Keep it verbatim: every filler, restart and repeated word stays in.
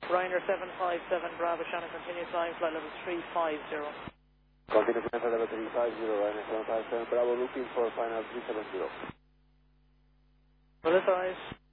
Ryanair seven five seven Bravo, Shannon, continue flying flight level three five zero. Continue flight level three five zero, Ryanair seven five seven Bravo, looking for final three seven zero. Well, that's eyes.